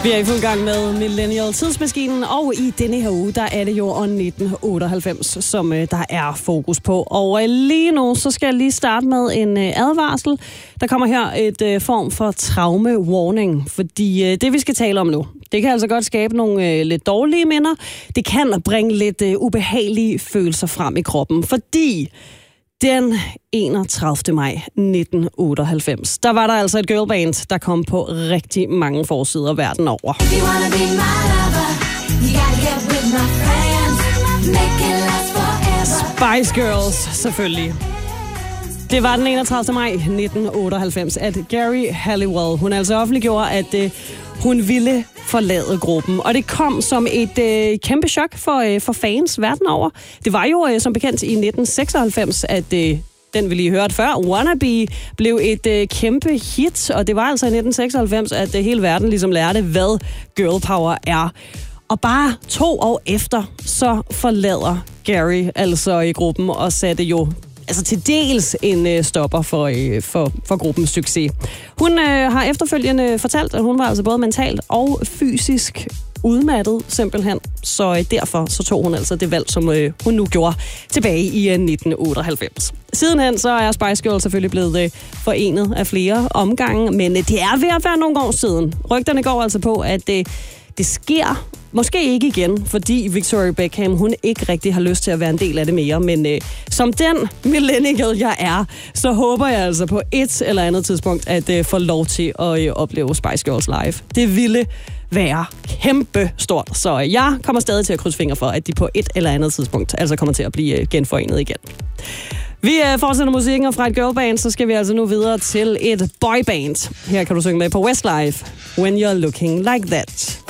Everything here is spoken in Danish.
Vi er i fuld gang med Millennial Tidsmaskinen, og i denne her uge, der er det jo 1998, som der er fokus på. Og lige nu, så skal jeg lige starte med en advarsel. Der kommer her et form for traume-warning, fordi det, vi skal tale om nu, det kan altså godt skabe nogle lidt dårlige minder. Det kan bringe lidt ubehagelige følelser frem i kroppen, fordi den 31. maj 1998, der var der altså et girlband, der kom på rigtig mange forsider verden over. Spice Girls, selvfølgelig. Det var den 31. maj 1998, at Geri Halliwell, hun altså offentliggjorde, at hun ville forlade gruppen. Og det kom som et kæmpe chok for fans verden over. Det var jo som bekendt i 1996, at den vi lige hørte før, Wannabe, blev et kæmpe hit. Og det var altså i 1996, at hele verden ligesom lærte, hvad girl power er. Og bare 2 år efter, så forlader Geri altså i gruppen og satte jo altså til dels en stopper for gruppens succes. Hun har efterfølgende fortalt, at hun var altså både mentalt og fysisk udmattet simpelthen. Så derfor så tog hun altså det valg, som hun nu gjorde tilbage i 1998. Sidenhen så er Spice Girls selvfølgelig blevet forenet af flere omgange, men det er ved at være nogle år siden. Rygterne går altså på, at det sker måske ikke igen, fordi Victoria Beckham, hun ikke rigtig har lyst til at være en del af det mere. Men som den millennial, jeg er, så håber jeg altså på et eller andet tidspunkt, at få lov til at opleve Spice Girls live. Det ville være kæmpe stort. Så jeg kommer stadig til at krydse fingre for, at de på et eller andet tidspunkt altså kommer til at blive genforenet igen. Vi fortsætter musikken, og fra et girlband, så skal vi altså nu videre til et boyband. Her kan du synge med på Westlife, When You're Looking Like That.